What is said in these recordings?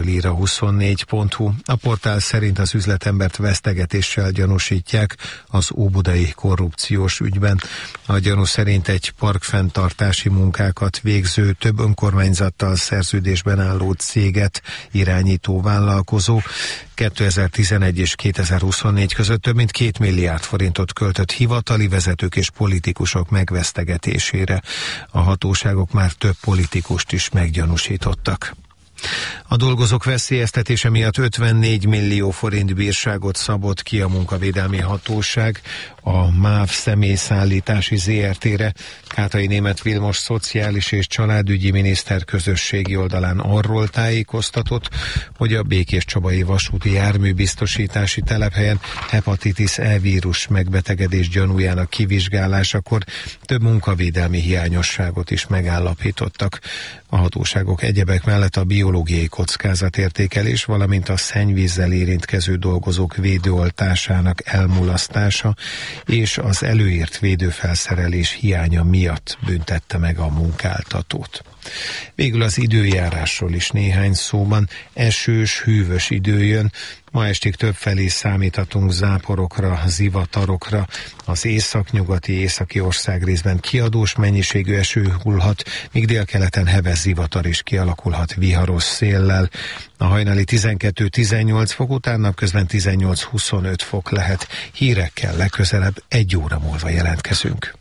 ír a 24.hu. A portál szerint az üzletembert vesztegetéssel gyanúsítják az óbudai korrupciós ügyben. A gyanú szerint egy parkfenntartási munkákat végző, több önkormányzattal szerződésben álló céget irányító vállalkozó 2011 és 2024 között több mint 2 milliárd forintot költött hivatali vezetők és politikusok megvesztegetésére. A hatóságok már több politikust is meggyanúsítottak. A dolgozók veszélyeztetése miatt 54 millió forint bírságot szabott ki a munkavédelmi hatóság a MÁV személyszállítási ZRT-re. Kátai Németh Vilmos szociális és családügyi miniszter közösségi oldalán arról tájékoztatott, hogy a Békéscsabai vasúti járműbiztosítási telephelyen hepatitis E vírus megbetegedés gyanújának kivizsgálásakor több munkavédelmi hiányosságot is megállapítottak. A hatóságok egyebek mellett a biológiai kockázatértékelés, valamint a szennyvízzel érintkező dolgozók védőoltásának elmulasztása és az előírt védőfelszerelés hiánya miatt büntette meg a munkáltatót. Végül az időjárásról is néhány szóban. Esős, hűvös idő jön. Ma estig többfelé számíthatunk záporokra, zivatarokra. Az északnyugati, északi országrészben kiadós mennyiségű eső hullhat, míg délkeleten heves zivatar is kialakulhat viharos széllel. A hajnali 12-18 fok után napközben 18-25 fok lehet. Hírekkel legközelebb 1 óra múlva jelentkezünk.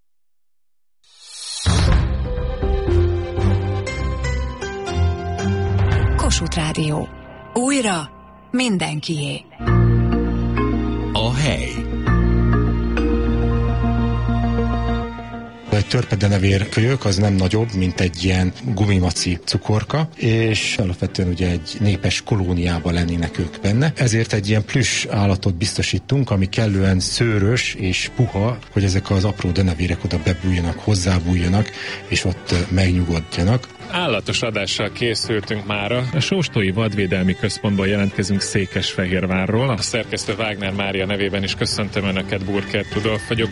Kossuth Rádió. Újra mindenkié. A hely. Egy törpedenevér kölyök az nem nagyobb, mint egy ilyen gumimaci cukorka, és alapvetően ugye egy népes kolóniában lennének ők benne. Ezért egy ilyen plüss állatot biztosítunk, ami kellően szőrös és puha, hogy ezek az apró denevérek oda bebújjanak, hozzábújjanak, és ott megnyugodjanak. Állatos adással készültünk mára. A Sóstói Vadvédelmi Központból jelentkezünk Székesfehérvárról. A szerkesztő Wagner Mária nevében is köszöntöm Önöket, Burkert Rudolf vagyok.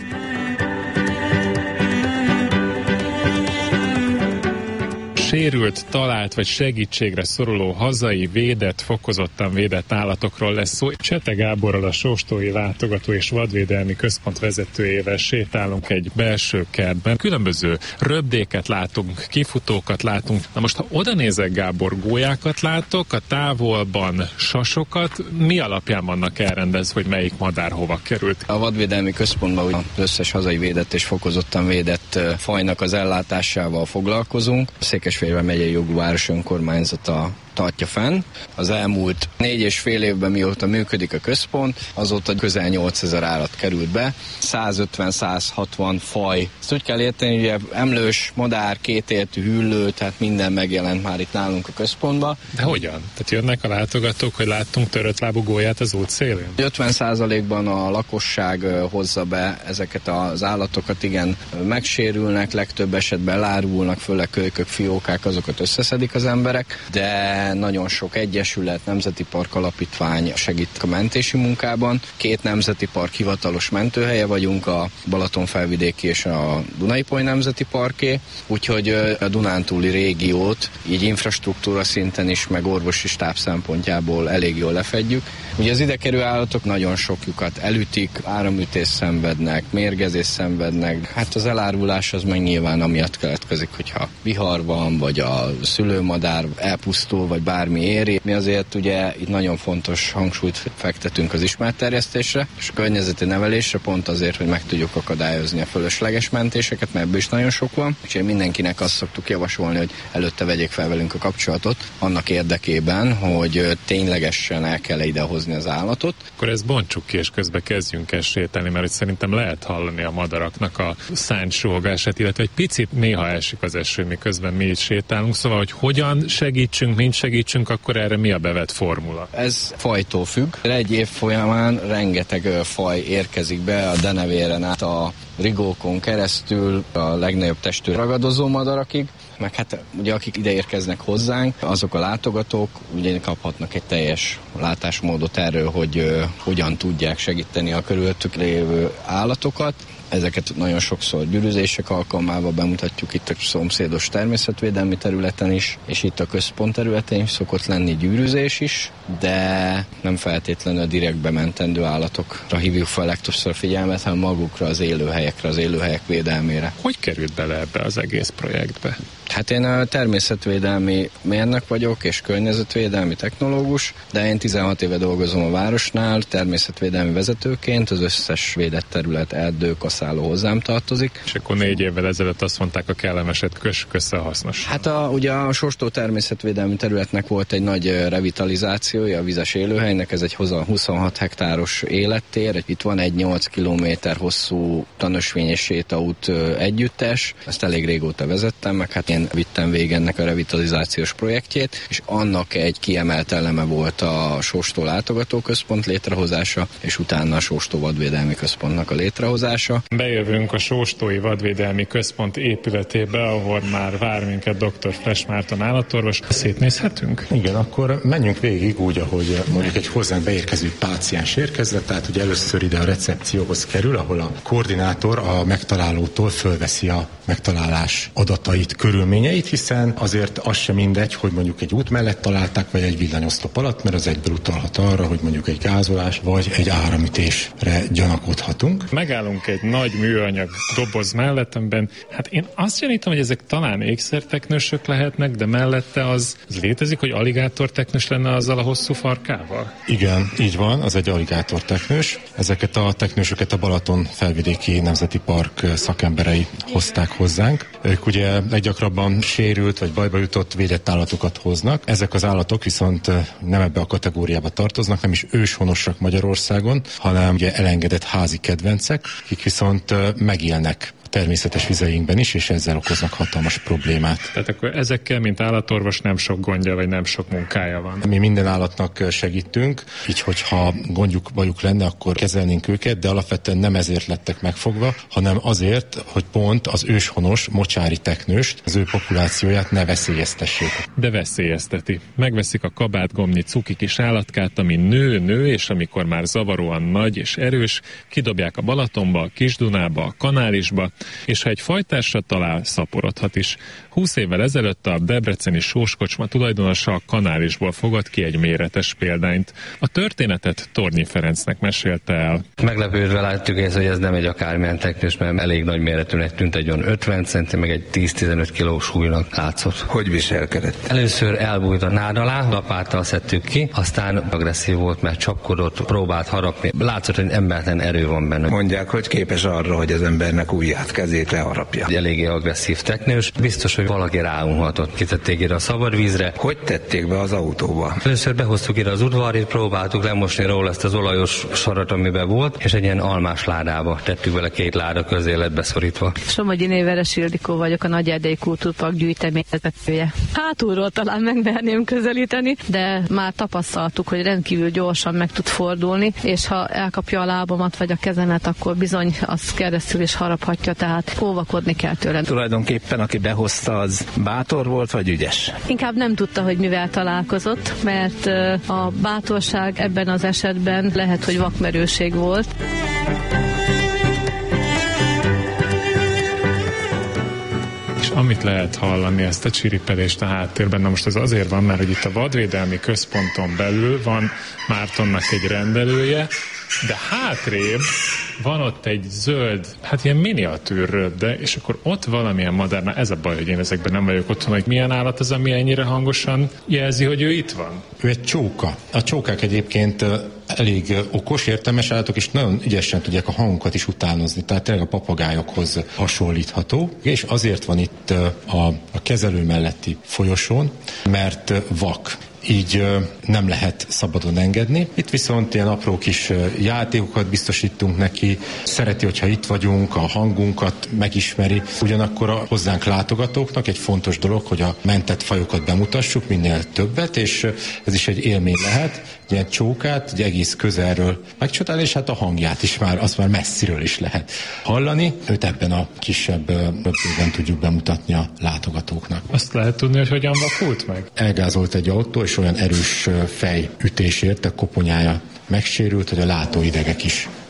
Sérült, talált vagy segítségre szoruló hazai, védett, fokozottan védett állatokról lesz szó. Csete Gáborral, a Sóstói Látogató és Vadvédelmi Központ vezetőjével sétálunk egy belső kertben. Különböző röpdéket látunk, kifutókat látunk. Na most, ha oda nézek, Gábor, gólyákat látok, a távolban sasokat. Mi alapján vannak elrendezve, hogy melyik madár hova került? A Vadvédelmi Központban az összes hazai védett és fokozottan védett fajnak az ellátásával foglalkozunk. Székesfehérvár megyei jogú város önkormányzata tartja fenn. Az elmúlt 4,5 évben, mióta működik a központ, azóta közel 8000 állat került be, 150-160 faj. Ezt úgy kell érteni, hogy emlős, madár, kétértű, hüllő, tehát minden megjelent már itt nálunk a központban. De hogyan? Tehát jönnek a látogatók, hogy láttunk törött lábú gólyát az út szélén? 50%-ban a lakosság hozza be ezeket az állatokat, igen, megsérülnek, legtöbb esetben elárulnak, főleg kölykök, fiókák, azokat összeszedik az emberek, de nagyon sok egyesület, nemzeti park alapítvány segít a mentési munkában. 2 nemzeti park hivatalos mentőhelye vagyunk, a Balatonfelvidéki és a Dunai-Poly Nemzeti Parké, úgyhogy a Dunántúli régiót így infrastruktúra szinten is, meg orvosi stáb szempontjából elég jól lefedjük. Ugye az idekerülő állatok nagyon sokjukat elütik, áramütést szenvednek, mérgezést szenvednek. Hát az elárulás az meg nyilván amiatt keletkezik, hogyha vihar van, vagy a szülőmadár elpusztul, vagy bármi éri. Mi azért ugye itt nagyon fontos hangsúlyt fektetünk az ismeretterjesztésre, és a környezeti nevelésre, pont azért, hogy meg tudjuk akadályozni a fölösleges mentéseket, mert ebből is nagyon sok van. Úgyhogy mindenkinek azt szoktuk javasolni, hogy előtte vegyék fel velünk a kapcsolatot, annak érdekében, hogy ténylegesen el kell idehozni az állatot. Akkor ezt bontsuk ki, és közben kezdjünk el sétálni, mert szerintem lehet hallani a madaraknak a szánysúgását, illetve egy picit néha esik az eső, miközben mi itt sétálunk, szóval, hogy hogyan segítsünk, mint segítsünk, akkor erre mi a bevett formula? Ez fajtól függ. Egy év folyamán rengeteg faj érkezik be a denevéren át a rigókon keresztül, a legnagyobb testű ragadozó madarakig, meg hát ugye akik ide érkeznek hozzánk, azok a látogatók ugye kaphatnak egy teljes látásmódot erről, hogy hogyan tudják segíteni a körülöttük lévő állatokat. Ezeket nagyon sokszor gyűrűzések alkalmával bemutatjuk itt a szomszédos természetvédelmi területen is, és itt a központ területén is szokott lenni gyűrűzés is, de nem feltétlenül a direktbe mentendő állatokra hívjuk fel legtöbbször figyelmet, hanem magukra, az élőhelyekre, az élőhelyek védelmére. Hogy került bele ebbe az egész projektbe? Hát én a természetvédelmi mérnök vagyok, és környezetvédelmi technológus, de én 16 éve dolgozom a városnál, természetvédelmi vezetőként, az összes védett terület, erdő, kaszáló hozzám tartozik. És akkor 4 évvel ezelőtt azt mondták, a kellemeset kössük össze a hasznos. Hát ugye a Sóstó természetvédelmi területnek volt egy nagy revitalizációja, a vizes élőhelynek, ez egy 26 hektáros élettér, itt van egy 8 kilométer hosszú tanösvényes sétaút együttes, ezt elég régóta vezettem, meg hát én vittem végig ennek a revitalizációs projektjét, és annak egy kiemelt eleme volt a Sóstó látogatóközpont létrehozása, és utána a Sóstó vadvédelmi központnak a létrehozása. Bejövünk a Sóstói Vadvédelmi Központ épületébe, ahol már vár minket dr. Fresh Márton állatorvos. Szétnézhetünk? Igen, akkor menjünk végig úgy, ahogy mondjuk egy hozzánk beérkező páciens érkezett, tehát ugye először ide a recepcióhoz kerül, ahol a koordinátor a megtalálótól fölveszi a megtalálás adatait, körülményeit, hiszen azért az sem mindegy, hogy mondjuk egy út mellett találták, vagy egy villanyoszlop alatt, mert az egyből utalhat arra, hogy mondjuk egy gázolás, vagy egy áramütésre gyanakodhatunk. Megállunk egy nagy műanyag doboz mellett, amiben, hát én azt gyanítom, hogy ezek talán ékszerteknősök lehetnek, de mellette az létezik, hogy aligátorteknős lenne azzal a hosszú farkával? Igen, így van, az egy aligátorteknős. Ezeket a teknősöket a Balaton felvidéki nemzeti park szakemberei hozták hozzánk. Ők ugye leggyakrabban sérült vagy bajba jutott védett állatokat hoznak. Ezek az állatok viszont nem ebbe a kategóriába tartoznak, nem is őshonosak Magyarországon, hanem ugye elengedett házi kedvencek, akik viszont megélnek természetes vizeinkben is, és ezzel okoznak hatalmas problémát. Tehát akkor ezekkel, mint állatorvos, nem sok gondja, vagy nem sok munkája van. Mi minden állatnak segítünk, így hogyha gondjuk, bajuk lenne, akkor kezelnénk őket, de alapvetően nem ezért lettek megfogva, hanem azért, hogy pont az őshonos mocsári teknőst, az ő populációját ne veszélyeztessék. De veszélyezteti. Megveszik a kabátgomnyi cuki kis állatkát, ami nő, és amikor már zavaróan nagy és erős, kidobják a Balatonba, a Kis-Dunába, a Kanálisba, és ha egy fajtársat talál, szaporodhat is. 20 évvel ezelőtt a debreceni sóskocsma tulajdonosa a Kanálisból fogott ki egy méretes példányt. A történetet Tornyi Ferencnek mesélte el. Meglepődve látjuk ezt, hogy ez nem egy akármilyen teknős, mert elég nagy méretűnek tűnt, egy olyan 50 centi, meg egy 10-15 kilós súlynak látszott. Hogy viselkedett? Először elbújt a nád alá, lapáttal szedtük ki, aztán agresszív volt, mert csapkodott, próbált harapni. Látszott, hogy embertelen erő van benne. Mondják, hogy képes arra, hogy az embernek ujját, kezét leharapja. Egy eléggé agresszív teknős. Biztos, hogy valaki ráunhatott. Kitették ide a szabad vízre. Hogy tették be az autóba? Először behoztuk ide az udvarit, próbáltuk lemosni róla ezt az olajos sarat, amiben volt, és egy ilyen almás ládába tettük vele, 2 láda közé lett beszorítva. Somogyi Néveres Ildikó vagyok, a Nagy-Erdélyi Kultúrpark gyűjteményvezetője. Hátulról talán megmerném közelíteni, de már tapasztaltuk, hogy rendkívül gyorsan meg tud fordulni, és ha elkapja a lábamat vagy a kezemet, akkor bizony az keresztül is haraphatja, tehát óvakodni kell tőle. Tulajdonképpen aki behozta, az bátor volt, vagy ügyes? Inkább nem tudta, hogy mivel találkozott, mert a bátorság ebben az esetben lehet, hogy vakmerőség volt. És amit lehet hallani, ezt a csiripelést a háttérben, na most ez azért van, mert hogy itt a vadvédelmi központon belül van Mártonnak egy rendelője, de hátrébb van ott egy zöld, hát ilyen miniatűr röpde, és akkor ott valamilyen madár, na ez a baj, hogy én ezekben nem vagyok otthon, hogy milyen állat az, ami ennyire hangosan jelzi, hogy ő itt van. Ő egy csóka. A csókák egyébként elég okos, értelmes állatok, és nagyon ügyesen tudják a hangokat is utánozni, tehát tényleg a papagájokhoz hasonlítható, és azért van itt a kezelő melletti folyosón, mert vak. Így nem lehet szabadon engedni. Itt viszont ilyen apró kis játékokat biztosítunk neki, szereti, hogyha itt vagyunk, a hangunkat megismeri. Ugyanakkor a hozzánk látogatóknak egy fontos dolog, hogy a mentett fajokat bemutassuk, minél többet, és ez is egy élmény lehet. Ilyen csókát, egy egész közelről megcsodálni, és hát a hangját is azt már messziről is lehet hallani. Őt ebben a kisebb röptében tudjuk bemutatni a látogatóknak. Azt lehet tudni, hogy hogyan vakult meg? Elgázolt egy autó, és olyan erős fejütésért a koponyája megsérült, hogy a látóidegek is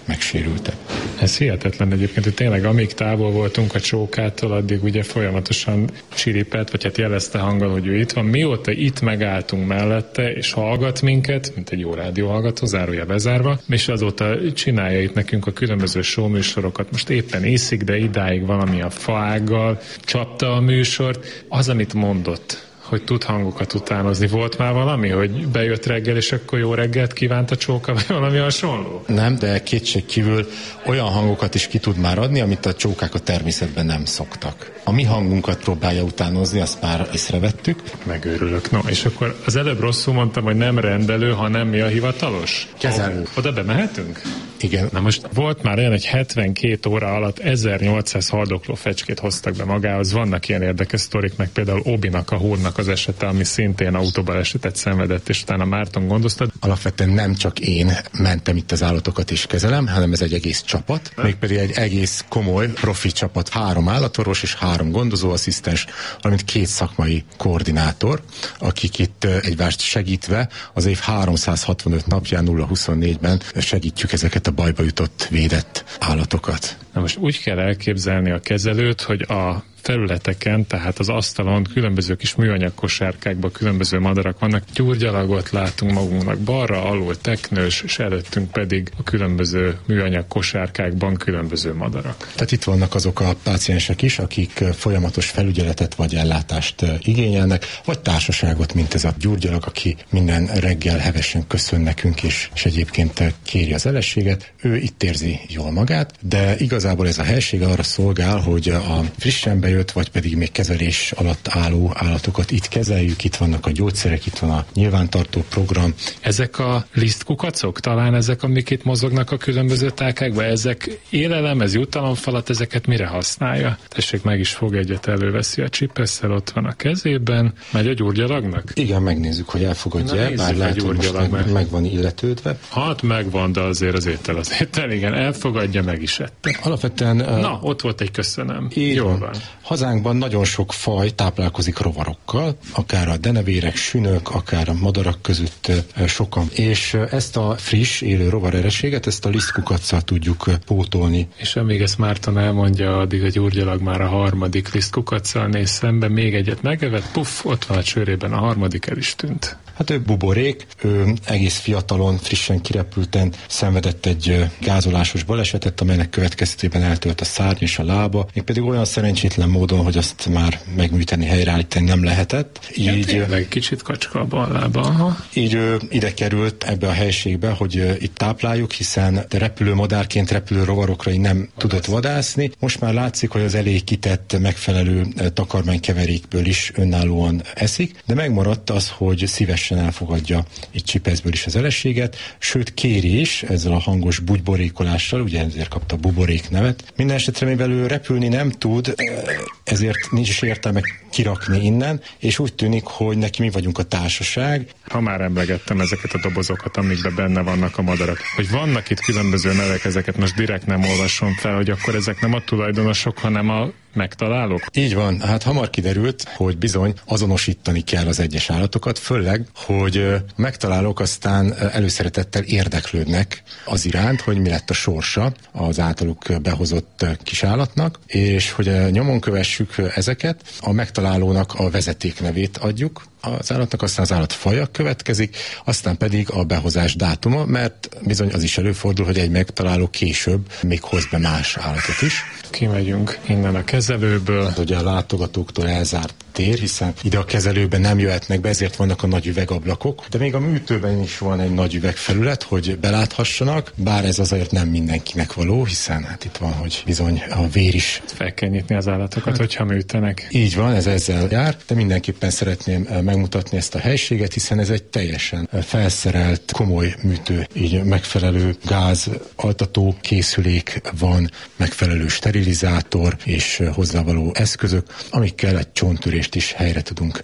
megsérültek. Ez hihetetlen egyébként, hogy tényleg amíg távol voltunk a csókától, addig ugye folyamatosan csiripelt, vagy hát jelezte hanggal, hogy ő itt van. Mióta itt megálltunk mellette, és hallgat minket, mint egy jó rádióhallgató, zárója bezárva, és azóta csinálja itt nekünk a különböző showműsorokat. Most éppen iszik, de idáig valami a faággal csapta a műsort. Az, amit mondott, hogy tud hangokat utánozni. Volt már valami, hogy bejött reggel, és akkor jó reggelt kívánt a csóka, vagy valami hasonló? Nem, de kétségkívül olyan hangokat is ki tud már adni, amit a csókák a természetben nem szoktak. A mi hangunkat próbálja utánozni, azt már észrevettük. Megőrülök. No, és akkor az előbb rosszul mondtam, hogy nem rendelő, hanem mi a hivatalos? Kezelő. Oda bemehetünk? Igen. Na most volt már olyan, hogy 72 óra alatt 1800 haldokló fecskét hoztak be magához. Vannak ilyen érdekes sztorik, meg például Obinak, a húrnak az esete, ami szintén autóbalesetet szenvedett, és utána Márton gondoztad. Alapvetően nem csak én mentem itt az állatokat is kezelem, hanem ez egy egész csapat, mégpedig egy egész komoly profi csapat, 3 állatorvos és 3 gondozóasszisztens, valamint 2 szakmai koordinátor, akik itt egymást segítve az év 365 napján 0-24-ben segítjük ezeket a bajba jutott védett állatokat. Na most úgy kell elképzelni a kezelőt, hogy a felületeken, tehát az asztalon különböző kis műanyag kosárkákban különböző madarak vannak. Gyurgyalagot látunk magunknak balra, alul teknős, és előttünk pedig a különböző műanyag kosárkákban különböző madarak. Tehát itt vannak azok a páciensek is, akik folyamatos felügyeletet vagy ellátást igényelnek, vagy társaságot, mint ez a gyurgyalag, aki minden reggel hevesen köszön nekünk, és egyébként kéri az elességet. Ő itt érzi jól magát, de igazából ez a helység arra szolgál, hogy a frissen bejött, vagy pedig még kezelés alatt álló állatokat itt kezeljük, itt vannak a gyógyszerek, itt van a nyilvántartó program. Ezek a lisztkukacok, talán ezek, amik itt mozognak a különböző tálkákban, ezek élelem, ez jutalomfalat, ezeket mire használja? Tessék, meg is fog egyet, előveszi a csipesszel, ott van a kezében, megy a gyurgyalagnak? Igen, megnézzük, hogy elfogadja, bár lehet, hogy most meg van illetődve. Hát megvan, de azért az étel, igen, elfogadja, meg is ette. Alapvetően... Na, ott volt egy köszönöm. Jól van. Hazánkban nagyon sok faj táplálkozik rovarokkal, akár a denevérek, sünök, akár a madarak között sokan. És ezt a friss, élő rovarerességet, ezt a lisztkukaccal tudjuk pótolni. És amíg ezt Márton elmondja, addig a gyurgyalag már a 3. lisztkukaccal néz szembe, még egyet megevett, puff, ott van a csőrében, a 3. el is tűnt. Hát ő buborék, ő egész fiatalon, frissen kirepülten szenvedett egy gázolásos balesetet, amelynek következtében eltölt a szárny és a lába, mégpedig olyan szerencsétlen módon, hogy azt már megműteni, helyreállítani nem lehetett. Így tényleg kicsit kacska a bal lába. Aha. Így ide került ebbe a helységbe, hogy itt tápláljuk, hiszen repülő madárként repülő rovarokra nem tudott vadászni. Most már látszik, hogy az elég kitett megfelelő takarmánykeverékből is önállóan eszik, de megmaradt az, hogy szívesen elfogadja itt csipeszből is az elességet, sőt kéri is ezzel a hangos bugyborékolással, ugye ezért kapta buborék nevet. Minden esetre, mivel ő repülni nem tud, ezért nincs is értelme kirakni innen, és úgy tűnik, hogy neki mi vagyunk a társaság. Ha már emlegettem ezeket a dobozokat, amikben benne vannak a madarak, hogy vannak itt különböző nevek, ezeket most direkt nem olvasom fel, hogy akkor ezek nem a tulajdonosok, hanem a megtalálók? Így van, hát hamar kiderült, hogy bizony azonosítani kell az egyes állatokat, főleg, hogy megtalálók aztán előszeretettel érdeklődnek az iránt, hogy mi lett a sorsa az általuk behozott kis állatnak, és hogy nyomon kövessük ezeket, a megtalálónak a vezetéknevét adjuk az állatnak, aztán az állat faja következik, aztán pedig a behozás dátuma, mert bizony az is előfordul, hogy egy megtaláló később még hoz be más állatot is. Kimegyünk innen a kezelőből. Ugye a látogatóktól elzárt tér, hiszen ide a kezelőben nem jöhetnek be, ezért vannak a nagy üvegablakok, de még a műtőben is van egy nagy üvegfelület, hogy beláthassanak, bár ez azért nem mindenkinek való, hiszen hát itt van, hogy bizony a vér is. Fel kell nyitni az állatokat, hogyha műtenek. Így van, ez ezzel jár, de mindenképpen szeretném megmutatni ezt a helységet, hiszen ez egy teljesen felszerelt, komoly műtő, így megfelelő gáz, altató készülék van, megfelelő sterilizátor és hozzávaló eszközök, amikkel egy csonttörést is helyre tudunk állítani.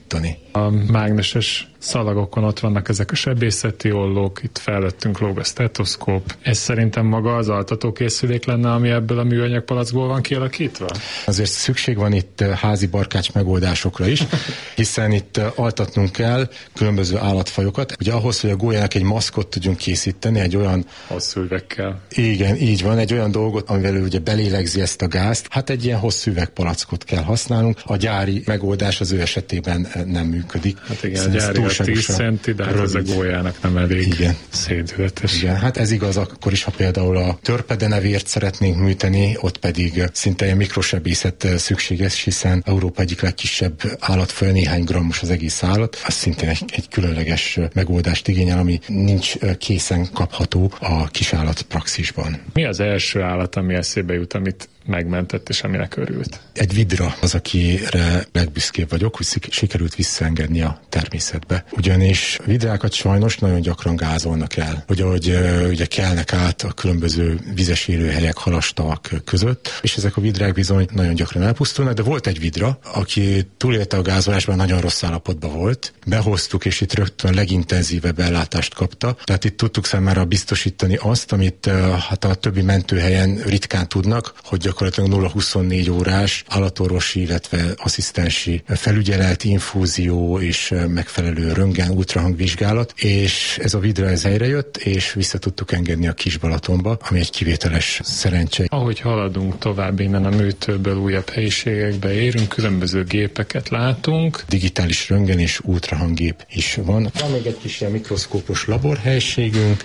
biztosítani. A mágneses szalagokon ott vannak ezek a sebészeti ollók, itt fellettünk lóg a stetoszkóp. Ez szerintem maga az altatókészülék lenne, ami ebből a műanyag palackból van kialakítva? Azért szükség van itt házi barkács megoldásokra is, hiszen itt altatnunk kell különböző állatfajokat. Ugye ahhoz, hogy a gólyának egy maszkot tudjunk készíteni, egy olyan... hosszú üvegkel. Igen, így van, egy olyan dolgot, amivel ő ugye belélegzi ezt a gázt. Hát egy ilyen hosszú üvegpalackot kell használnunk. A gyári megoldás az ő esetében nem működik. Hát igen, a gyári a 10 centi, de hát ez a gólyának nem elég szédületes. Igen, hát ez igaz akkor is, ha például a törpedenevért szeretnénk műteni, ott pedig szinte egy mikrosebészet szükséges, hiszen Európa egyik legkisebb állatfaja, néhány grammos az egész állat. Az szintén egy különleges megoldást igényel, ami nincs készen kapható a kisállat praxisban. Mi az első állat, ami eszébe jut, amit megmentett és aminek örült? Egy vidra az, akire legbüszkébb vagyok, hogy sikerült visszaengedni a természetbe. Ugyanis vidrákat sajnos nagyon gyakran gázolnak el, hogy ahogy ugye kelnek át a különböző vizes élőhelyek, halastavak között, és ezek a vidrák bizony nagyon gyakran elpusztulnak, de volt egy vidra, aki túlélte a gázolásban, nagyon rossz állapotban volt. Behoztuk, és itt rögtön legintenzívebb ellátást kapta. Tehát itt tudtuk számára biztosítani azt, amit hát a többi mentőhelyen ritkán tudnak, hogy gyakorlatilag 0-24 órás állatorvosi, illetve asszisztensi felügyelet, infúzió és megfelelő röntgen, ultrahangvizsgálat, és ez a vidra ez helyre jött, és vissza tudtuk engedni a Kis-Balatonba, ami egy kivételes szerencse. Ahogy haladunk tovább innen a műtőből, újabb helyiségekbe érünk, különböző gépeket látunk. Digitális röntgen és ultrahanggép is van. Van még egy kis ilyen mikroszkópos laborhelyiségünk,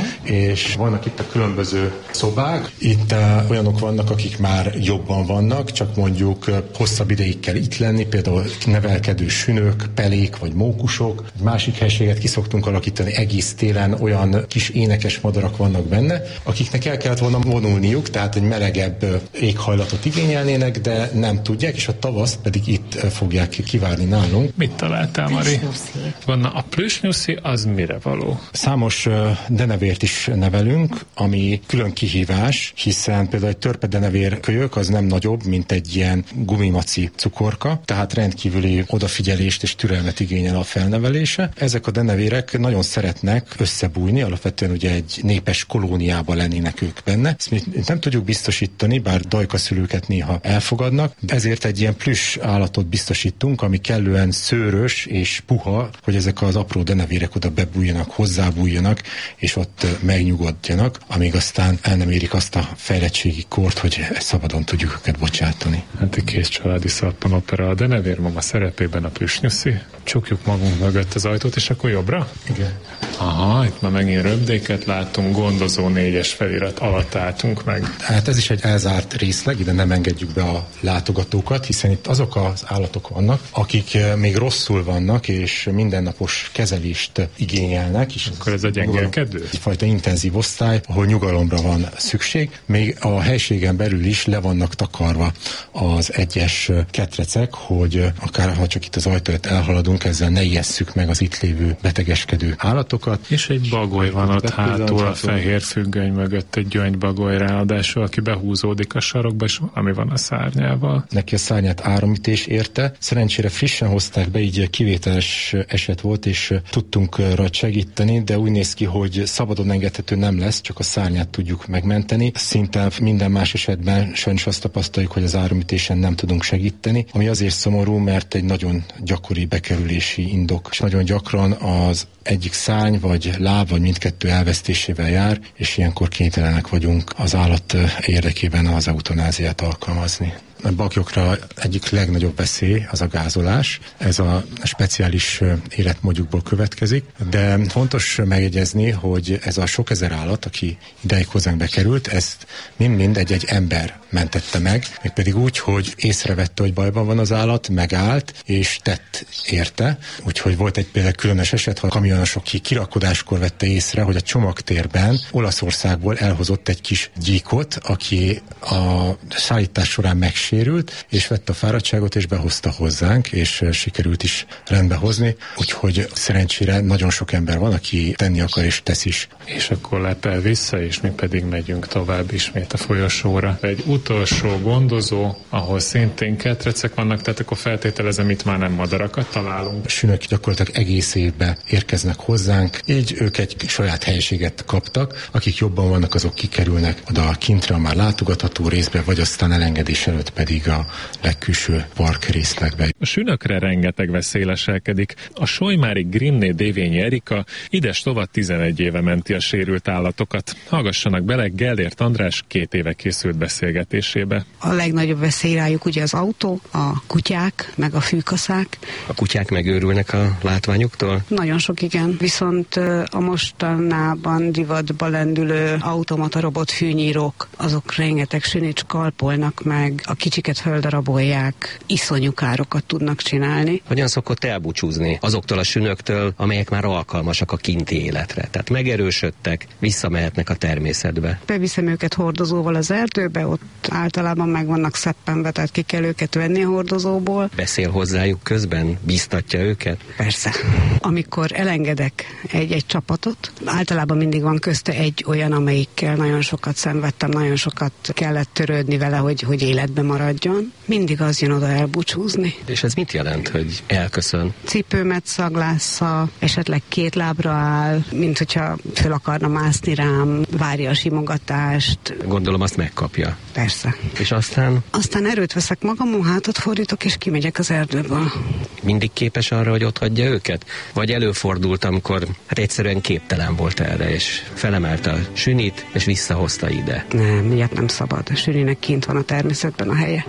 és vannak itt a különböző szobák. Itt olyanok vannak, akik már jobban vannak, csak mondjuk hosszabb ideig kell itt lenni, például nevelkedő sünök, pelék vagy mókusok. Egy másik helységet ki szoktunk alakítani egész télen, olyan kis énekes madarak vannak benne, akiknek el kellett volna vonulniuk, tehát egy melegebb éghajlatot igényelnének, de nem tudják, és a tavaszt pedig itt fogják kivárni nálunk. Mit találtál, Mari? Van a plüsnyuszi, az mire való? Számos denevért is nevelünk, ami külön kihívás, hiszen például egy törpedenevér kölyök az nem nagyobb, mint egy ilyen gumimaci cukorka, tehát rendkívüli odafigyelést és türelmet igényel a felnevelése. Ezek a denevérek nagyon szeretnek összebújni, alapvetően ugye egy népes kolóniába lennének ők benne. Ezt mi nem tudjuk biztosítani, bár dajkaszülőket néha elfogadnak, ezért egy ilyen plüss állatot biztosítunk, ami kellően szőrös és puha, hogy ezek az apró denevérek oda bebújjanak, hozzábújjanak, és ott megnyugodjanak, amíg aztán el nem érik azt a fejlettségi kort, hogy szabadon tudjuk őket bocsátani. Hát egy kész családi szappanopera, a denevérmama szerepében a plüsnyuszi. Csukjuk magunk mögött az ajtót, és akkor jobbra? Igen. Aha, itt már megint röpdéket látunk, gondozó 4-es felirat alatt álltunk meg. Hát ez is egy elzárt részleg, ide nem engedjük be a látogatókat, hiszen itt azok az állatok vannak, akik még rosszul vannak, és mindennapos kezelést igényelnek. És akkor ez a gyengélkedő? Egyfajta intenzív osztály, ahol nyugalomra van szükség. Még a helységen belül is le vannak takarva az egyes ketrecek, hogy akár ha csak itt az ajtót elhaladunk, ezzel ne ijesszük meg az itt lévő betegeskedő állatokat. És egy bagoly van ott hátul a fehér függöny mögött, egy gyöngybagoly ráadásul, aki behúzódik a sarokba, és valami van a szárnyával. Neki a szárnyát áramütés érte. Szerencsére frissen hozták be, így kivételes eset volt, és tudtunk rajta segíteni, de úgy néz ki, hogy szabadon engedhető nem lesz, csak a szárnyát tudjuk megmenteni. Szinte minden más esetben sajnos azt tapasztaljuk, hogy az áramütésen nem tudunk segíteni, ami azért szomorú, mert egy nagyon gyakori bekerülési indok, és nagyon gyakran az egyik szárny, vagy láb, vagy mindkettő elvesztésével jár, és ilyenkor kénytelenek vagyunk az állat érdekében az eutanáziát alkalmazni. A baklyokra egyik legnagyobb veszély az a gázolás. Ez a speciális életmódjukból következik, de fontos megjegyezni, hogy ez a sok ezer állat, aki ideig hozzánk bekerült, ezt mind egy ember mentette meg, mégpedig úgy, hogy észrevette, hogy bajban van az állat, megállt, és tett érte. Úgyhogy volt egy például különös eset, ha a kamionosok kirakodáskor vette észre, hogy a csomagtérben Olaszországból elhozott egy kis gyíkot, aki a szállítás során megsérült, sérült, és vette a fáradtságot, és behozta hozzánk, és sikerült is rendbe hozni, úgyhogy szerencsére nagyon sok ember van, aki tenni akar, és tesz is. És akkor lepel vissza, és mi pedig megyünk tovább ismét a folyosóra. Egy utolsó gondozó, ahol szintén ketrecek vannak, tehát akkor feltételezem, itt már nem madarakat találunk. A sünök gyakorlatilag egész évben érkeznek hozzánk, így ők egy saját helyiséget kaptak, akik jobban vannak, azok kikerülnek oda a kintre, a már látogatható részbe, vagy aztán elengedés előtt pedig a legkülső park részlegbe. A sünökre rengeteg veszély leselkedik. A solymári Grimné Dévényi Erika ides tovat 11 éve menti a sérült állatokat. Hallgassanak bele Gellért András 2 éve készült beszélgetésébe. A legnagyobb veszély rájuk ugye az autó, a kutyák, meg a fűkaszák. A kutyák megőrülnek a látványuktól? Nagyon sok, igen. Viszont a mostanában divatba lendülő automata robot fűnyírók, azok rengeteg sünit kalpolnak meg, a kicsiket földarabolják, iszonyú károkat tudnak csinálni. Hogyan szokott elbúcsúzni azoktól a sünöktől, amelyek már alkalmasak a kinti életre? Tehát megerősödtek, visszamehetnek a természetbe. Beviszem őket hordozóval az erdőbe, ott általában meg vannak szeppenve, tehát ki kell őket venni a hordozóból. Beszél hozzájuk közben? Bíztatja őket? Persze. Amikor elengedek egy csapatot, általában mindig van közte egy olyan, amelyikkel nagyon sokat szenvedtem, nagyon sokat kellett törődni vele, hogy életbe maradjon. Mindig az jön oda elbúcsúzni. És ez mit jelent, hogy elköszön? Cipőmet szaglásza, esetleg 2 lábra áll, mint hogyha föl akarna mászni rám, várja a simogatást. Gondolom azt megkapja. Persze. És aztán? Aztán erőt veszek magamon, hátat fordítok, és kimegyek az erdőből. Mindig képes arra, hogy ott hagyja őket? Vagy előfordult, amikor egyszerűen képtelen volt erre, és felemelte a sünit, és visszahozta ide? Nem, ilyet nem szabad. A süninek kint van a természetben a helye.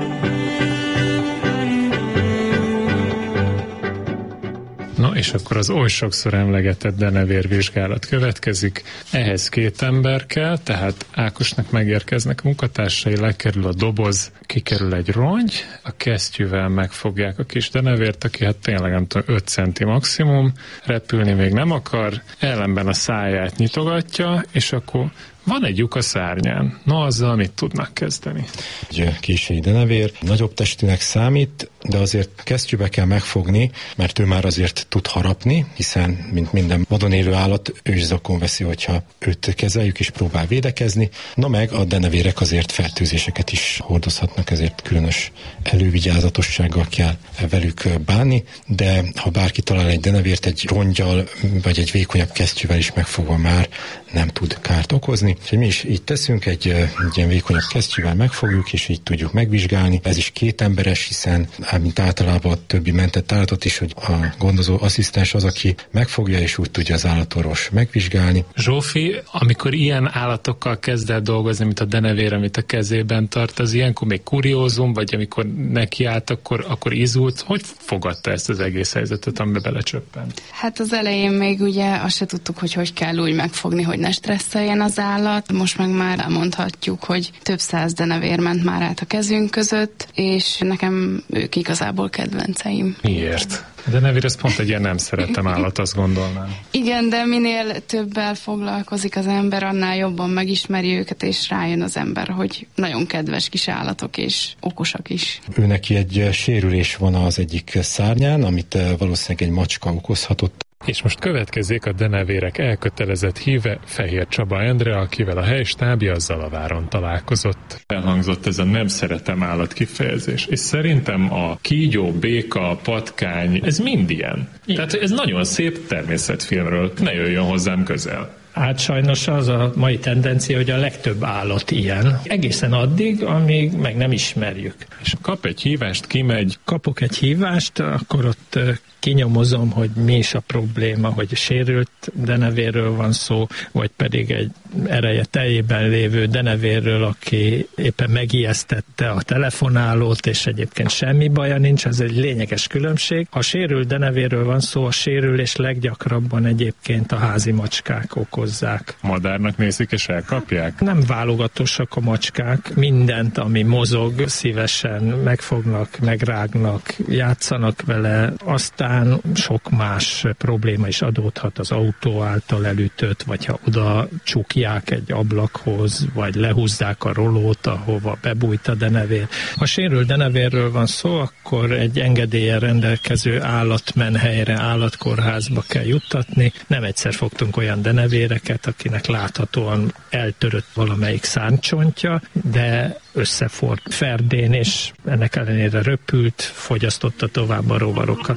Na és akkor az oly sokszor emlegetett denevérvizsgálat következik. Ehhez 2 ember kell, tehát Ákosnak megérkeznek munkatársai, lekerül a doboz, kikerül egy rongy, a kesztyűvel megfogják a kis denevért, aki hát tényleg nem tudom, 5 centi maximum, repülni még nem akar, ellenben a száját nyitogatja, és akkor van egy lyuk a szárnyán. Na, azzal mit tudnak kezdeni? Egy késői denevér nagyobb testűnek számít, de azért kesztyűbe kell megfogni, mert ő már azért tud harapni, hiszen, mint minden vadon élő állat, ő is zakon veszi, hogyha őt kezeljük és próbál védekezni. Na meg a denevérek azért fertőzéseket is hordozhatnak, ezért különös elővigyázatossággal kell velük bánni, de ha bárki talál egy denevért egy rongyal, vagy egy vékonyabb kesztyűvel is megfogva, már nem tud kárt okozni. Úgyhogy mi is így teszünk, egy ilyen vékonyabb kesztyűvel megfogjuk, és így tudjuk megvizsgálni. Ez is 2 emberes, hiszen mint általában a többi mentett állatot is, hogy a gondozó asszisztens az, aki megfogja, és úgy tudja az állatorvos megvizsgálni. Zsófi, amikor ilyen állatokkal kezd el dolgozni, mint a denevér, amit a kezében tart, az ilyenkor még kuriózum, vagy amikor nekiállt, akkor izult. Hogy fogadta ezt az egész helyzetet, amiben belecsöppent? Hát az elején még ugye azt se tudtuk, hogy kell úgy megfogni, hogy ne stresszeljen az állat. Most meg már elmondhatjuk, hogy több 100 denevér ment már át a kezünk között, és nekem ők igazából kedvenceim. Miért? De nevér, ez pont egy ilyen nem szeretem állat, azt gondolnám. Igen, de minél többel foglalkozik az ember, annál jobban megismeri őket, és rájön az ember, hogy nagyon kedves kis állatok, és okosak is. Ő neki egy sérülés van az egyik szárnyán, amit valószínűleg egy macska okozhatott. És most következik a denevérek elkötelezett híve, Fehér Csaba Endre, akivel a helystábja a Zalaváron találkozott. Elhangzott ez a nem szeretem állat kifejezés, és szerintem a kígyó, béka, patkány, ez mind ilyen. Tehát ez nagyon szép természetfilmről, ne jöjjön hozzám közel. Hát sajnos az a mai tendencia, hogy a legtöbb állat ilyen. Egészen addig, amíg meg nem ismerjük. És kap egy hívást, kimegy. Kapok egy hívást, akkor ott kinyomozom, hogy mi is a probléma, hogy sérült denevérről van szó, vagy pedig egy ereje teljében lévő denevérről, aki éppen megijesztette a telefonálót, és egyébként semmi baja nincs, ez egy lényeges különbség. Ha sérült denevérről van szó, a sérülés leggyakrabban egyébként a házi macskák okozzák. hozzák. Madárnak nézik és elkapják? Nem válogatósak a macskák, mindent, ami mozog, szívesen megfognak, megrágnak, játszanak vele, aztán sok más probléma is adódhat az autó által elütött, vagy ha oda csukják egy ablakhoz, vagy lehúzzák a rolót, ahova bebújt a denevér. Ha sérült denevérről van szó, akkor egy engedéllyel rendelkező állatmenhelyre, állatkórházba kell juttatni. Nem egyszer fogtunk olyan denevéreket, akinek láthatóan eltörött valamelyik szárnycsontja, de összefort ferdén, és ennek ellenére röpült, fogyasztotta tovább a rovarokat.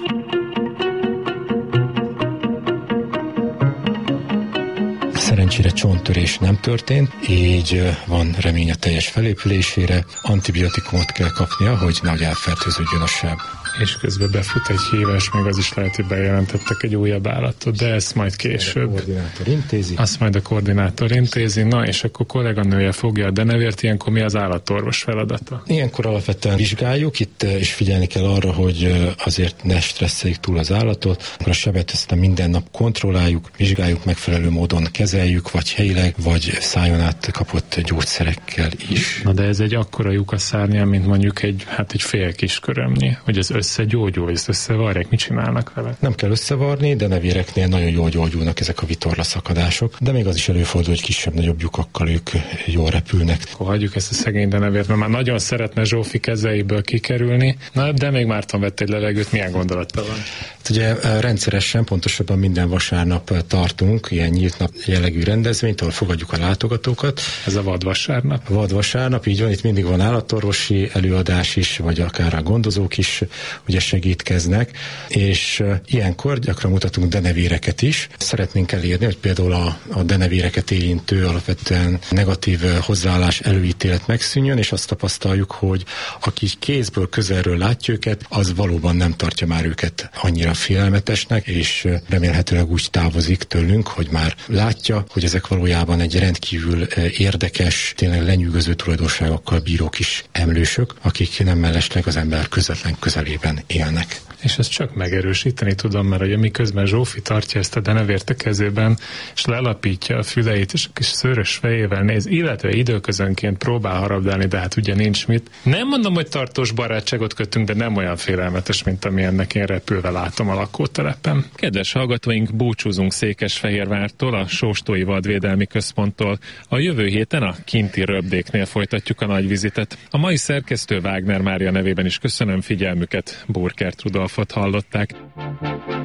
Szerencsére csonttörés nem történt, így van remény a teljes felépülésére. Antibiotikumot kell kapnia, hogy nehogy elfertőződjön a seb. És közben befut egy hívás, még az is lehet, hogy bejelentettek egy újabb állatot, de ezt majd később. A koordinátor intézi. Azt majd a koordinátor intézi. Na, és akkor kolléganője fogja a denevért, ilyenkor mi az állatorvos feladata? Ilyenkor alapvetően vizsgáljuk, itt is figyelni kell arra, hogy azért ne stresszeljük túl az állatot. A sebet aztán minden nap kontrolláljuk, vizsgáljuk, megfelelő módon kezeljük, vagy helyileg, vagy szájon át kapott gyógyszerekkel is. Na, de ez egy akkora lyuk a szárnyán, mint mondjuk egy fél kis körömnyi, hogy ez összegyógyul, ezt összevarják, mit csinálnak vele? Nem kell összevarni, de nevéreknél nagyon jól gyógyulnak ezek a vitorlaszakadások, de még az is előfordul, hogy kisebb-nagyobb lyukakkal ők jól repülnek. Akkor hagyjuk ezt a szegény denevért, mert már nagyon szeretne Zsófi kezeiből kikerülni, na, de még Márton vett egy levegőt, milyen gondolata van? Ugye rendszeresen, pontosabban minden vasárnap tartunk ilyen nyílt nap jellegű rendezvényt, ahol fogadjuk a látogatókat. Ez a vadvasárnap? Vadvasárnap, így van, itt mindig van állatorvosi előadás is, vagy akár a gondozók is ugye segítkeznek, és ilyenkor gyakran mutatunk denevéreket is. Szeretnénk elérni, hogy például a denevéreket érintő alapvetően negatív hozzáállás, előítélet megszűnjön, és azt tapasztaljuk, hogy aki kézből, közelről látja őket, az valóban nem tartja már őket annyira félelmetesnek, és remélhetőleg úgy távozik tőlünk, hogy már látja, hogy ezek valójában egy rendkívül érdekes, tényleg lenyűgöző tulajdonságokkal bíró kis emlősök, akik nem mellesleg az ember közvetlen közelében élnek. És ezt csak megerősíteni tudom, mert ugye miközben Zsófi tartja ezt a denevért a kezében, és lelapítja a füleit, és a kis szőrös fejével néz, illetve időközönként próbál harabdálni, de hát ugye nincs mit. Nem mondom, hogy tartós barátságot kötünk, de nem olyan félelmetes, mint amilyennek én repülve látom a lakótelepen. Kedves hallgatóink, búcsúzunk Székesfehérvártól, a Sóstói Vadvédelmi Központtól. A jövő héten a kinti röpdéknél folytatjuk a nagy vizitet. A mai szerkesztő Wagner Mária nevében is köszönöm figyelmüket, Burkert Rudolfot hallották.